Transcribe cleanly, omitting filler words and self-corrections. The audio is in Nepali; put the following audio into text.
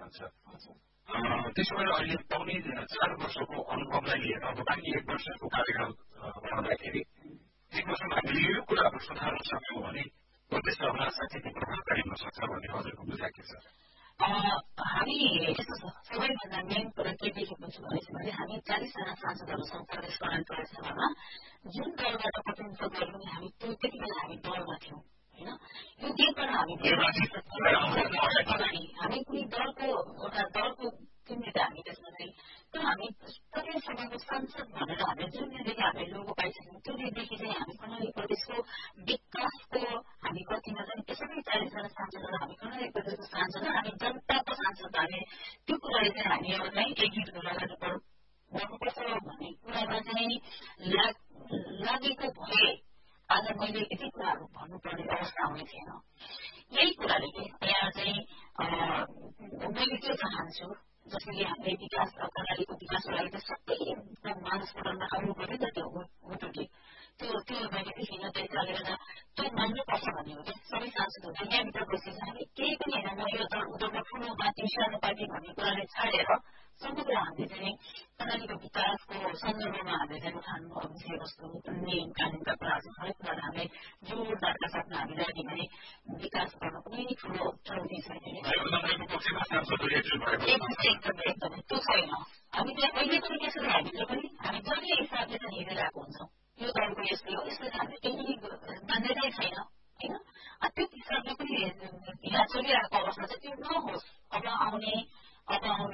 हुन्छ त्यसो भए अहिले पाउने 4 वर्षको अनुभवलाई लिएर अब बाँकी 1 वर्षको कार्यकाल रहँदाखेरि 1 वर्षमा हामीले यो कुराहरू सुधार्न सक्छौँ भने प्रदेश सभा साँच्चै प्रभावकारी हुन सक्छ भन्ने हजुरको बुझाइ के छ? हामी यस्तो छ, सबैभन्दा मेन कुरा के देखेको छु भने हामी 40 जना सांसदहरू छौँ प्रदेश सभामा। जुन दलबाट प्रतिनिधित्व गरे पनि हामी त्यति बेला हामी दलमा थियौँ होइन। यो देशबाट हामी कुनै दलको एउटा दलको चिन्हित हामी त्यसमा चाहिँ त्यो हामी प्रदेश सभाको सांसद भनेर हामीले जुन दिनदेखि हामीले लोगो पाइसक्यौँ त्यो दिनदेखि चाहिँ हामी कर्णाली प्रदेशको विकासको हामी कतिमा चाहिँ त्यसरी 40 जना सांसदहरू हामी कर्णाली प्रदेशको सांसद हामी जनताको सांसद हामी त्यो कुराले चाहिँ हामी अब चाहिँ एकीकृत गर्नुपर्छ भन्ने कुरामा चाहिँ लागेको भए आज मैले यति कुराहरू भन्नुपर्ने अवस्था आउने थिएन। यही कुराले यहाँ चाहिँ मैले के चाहन्छु जसरी हामीले विकास कर्णालीको विकासको लागि त सबै मानसपटलमा आउनु पर्यो नि त त्यो त्यो मैले देखिन त्यसले गर्दा त्यो मान्नुपर्छ भन्ने हो कि सबै सांसदहरू यहाँभित्र बसेर हामी केही पनि होइन म यो दल उदलमा ठुलो पार्टी सानो पार्टी भन्ने कुराले छाडेर समग्र हामीले चाहिँ कर्णालीको विकासको सन्दर्भमा हामीले चाहिँ उठाउनु विषयवस्तु नियम कानुनका कुराहरू हरेक कुराहरू हामीले जोडदारका साथमा हामी लाग्यो भने विकास गर्न कुनै ठुलो चुनौती छैन। एकदमै त्यो छैन। हामी चाहिँ अहिले पनि त्यसरी हामीले पनि हामी जहिले हिसाबले चाहिँ हिँडिरहेको हुन्छौँ। यो दलको यस्तो हो यसले हामीले केही मान्यतै छैन।